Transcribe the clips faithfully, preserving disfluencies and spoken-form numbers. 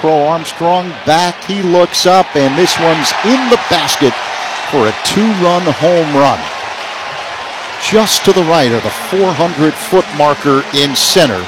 Crow Armstrong back. He looks up, and this one's in the basket for a two-run home run. Just to the right of the four hundred foot marker in center.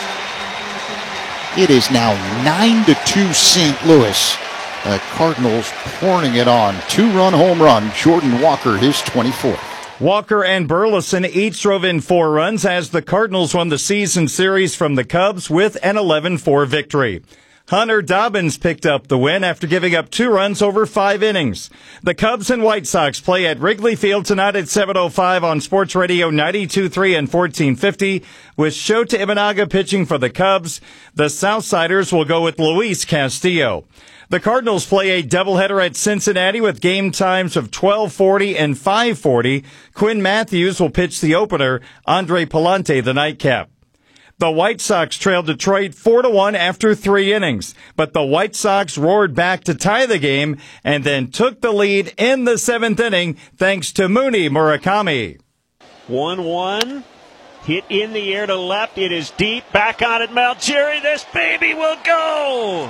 It is now nine to two Saint Louis. The Cardinals pouring it on. Two-run home run. Jordan Walker, his twenty-fourth. Walker and Burleson each drove in four runs as the Cardinals won the season series from the Cubs with an eleven four victory. Hunter Dobbins picked up the win after giving up two runs over five innings. The Cubs and White Sox play at Wrigley Field tonight at seven oh five on Sports Radio ninety-two point three and fourteen fifty, with Shota Imanaga pitching for the Cubs. The Southsiders will go with Luis Castillo. The Cardinals play a doubleheader at Cincinnati with game times of twelve forty and five forty. Quinn Matthews will pitch the opener, Andre Palante the nightcap. The White Sox trailed Detroit four to one after three innings, but the White Sox roared back to tie the game and then took the lead in the seventh inning thanks to Mooney Murakami. one one, hit in the air to left. It is deep. Back on it, Malgeri. This baby will go.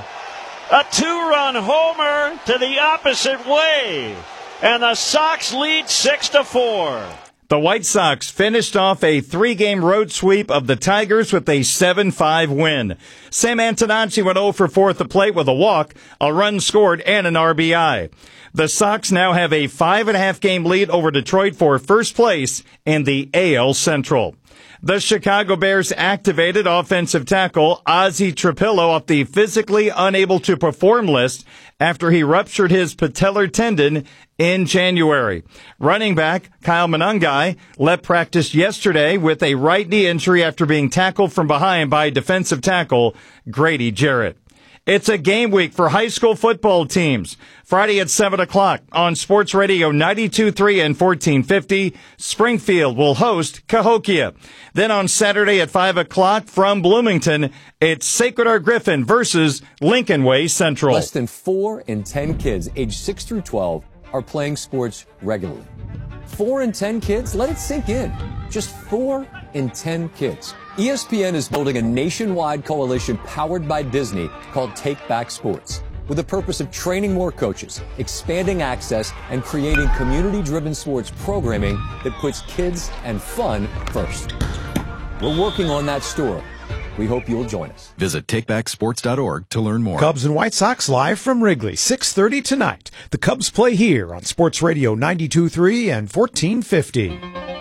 A two-run homer to the opposite way, and the Sox lead six to four. The White Sox finished off a three-game road sweep of the Tigers with a seven five win. Sam Antonacci went oh for four at the plate with a walk, a run scored, and an R B I. The Sox now have a five-and-a-half game lead over Detroit for first place in the A L Central. The Chicago Bears activated offensive tackle Ozzie Trapillo off the physically unable to perform list after he ruptured his patellar tendon in January. Running back Kyle Monangai left practice yesterday with a right knee injury after being tackled from behind by defensive tackle Grady Jarrett. It's a game week for high school football teams. Friday at seven o'clock on Sports Radio ninety-two point three and fourteen fifty, Springfield will host Cahokia. Then on Saturday at five o'clock from Bloomington, it's Sacred Heart Griffin versus Lincoln Way Central. Less than four in ten kids aged six through twelve are playing sports regularly. Four in ten kids? Let it sink in. Just four in ten kids. E S P N is building a nationwide coalition powered by Disney called Take Back Sports, with the purpose of training more coaches, expanding access, and creating community-driven sports programming that puts kids and fun first. We're working on that story. We hope you'll join us. Visit take back sports dot org to learn more. Cubs and White Sox live from Wrigley, six thirty tonight. The Cubs play here on Sports Radio ninety-two point three and fourteen fifty.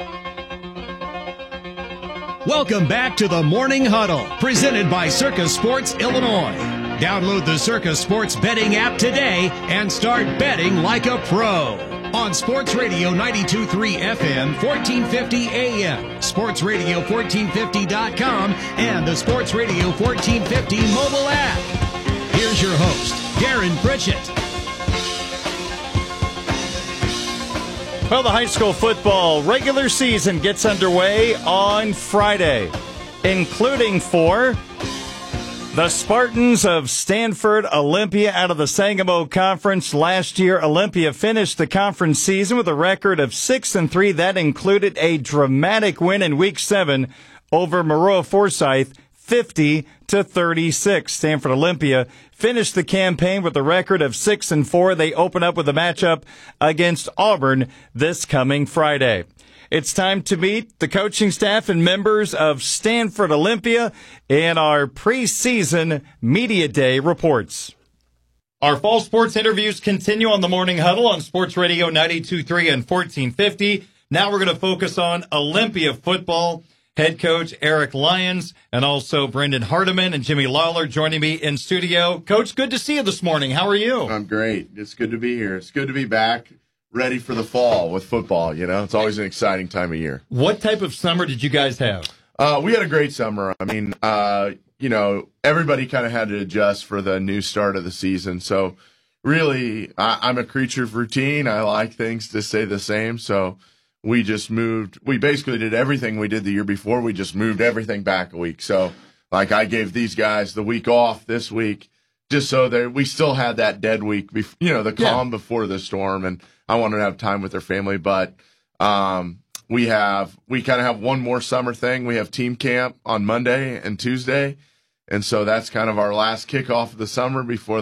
Welcome back to the Morning Huddle, presented by Circus Sports Illinois. Download the Circus Sports betting app today and start betting like a pro. On Sports Radio ninety-two point three F M, fourteen fifty A M, sports radio fourteen fifty dot com, and the Sports Radio fourteen fifty mobile app. Here's your host, Darren Pritchett. Well, the high school football regular season gets underway on Friday, including for the Spartans of Stanford Olympia out of the Sangamo Conference. Last year, Olympia finished the conference season with a record of six and three. That included a dramatic win in Week seven over Maroa Forsyth, fifty to thirty-six. Stanford Olympia finished the campaign with a record of six and four. They open up with a matchup against Auburn this coming Friday. It's time to meet the coaching staff and members of Stanford Olympia in our preseason Media Day reports. Our fall sports interviews continue on the Morning Huddle on Sports Radio ninety-two point three and fourteen fifty. Now we're going to focus on Olympia football. Head coach Eric Lyons and also Brendan Hardiman and Jimmy Lawler joining me in studio. Coach, good to see you this morning. How are you? I'm great. It's good to be here. It's good to be back, ready for the fall with football. You know, it's always an exciting time of year. What type of summer did you guys have? Uh, we had a great summer. I mean, uh, you know, everybody kind of had to adjust for the new start of the season. So really, I, I'm a creature of routine. I like things to stay the same. So we just moved. We basically did everything we did the year before. We just moved everything back a week. So, like, I gave these guys the week off this week just so that we still had that dead week, bef- you know, the calm yeah. before the storm. And I wanted to have time with their family. But um, we have we kind of have one more summer thing. We have team camp on Monday and Tuesday. And so that's kind of our last kickoff of the summer before